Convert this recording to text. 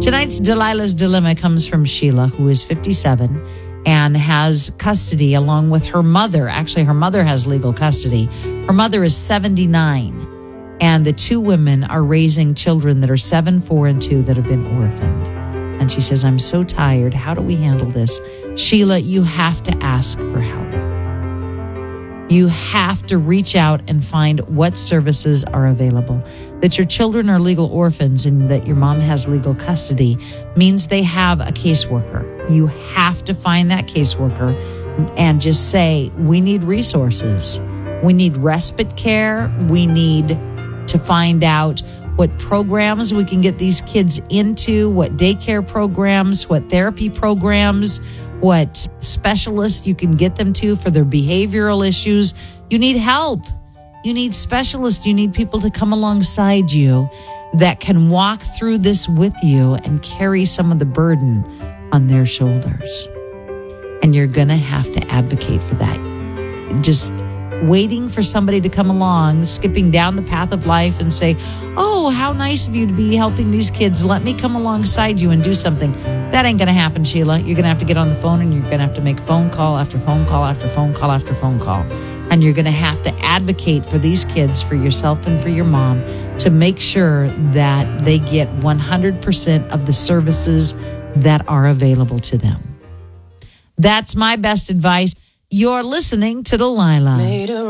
Tonight's Delilah's Dilemma comes from Sheila, who is 57 and has custody along with her mother. Actually, her mother has legal custody. Her mother is 79, and the two women are raising children that are 7, 4, and 2 that have been orphaned. And she says, I'm so tired. How do we handle this? Sheila, you have to ask for help. You have to reach out and find what services are available. That your children are legal orphans and that your mom has legal custody means they have a caseworker. You have to find that caseworker and just say, we need resources. We need respite care. We need to find out what programs we can get these kids into, what daycare programs, what therapy programs, what specialists you can get them to for their behavioral issues. You need help. You need specialists. You need people to come alongside you that can walk through this with you and carry some of the burden on their shoulders. And you're going to have to advocate for that. Just waiting for somebody to come along, skipping down the path of life and say, oh, how nice of you to be helping these kids. Let me come alongside you and do something. That ain't going to happen, Sheila. You're going to have to get on the phone and you're going to have to make phone call after phone call after phone call after phone call. And you're going to have to advocate for these kids, for yourself and for your mom, to make sure that they get 100% of the services that are available to them. That's my best advice. You're listening to Delilah.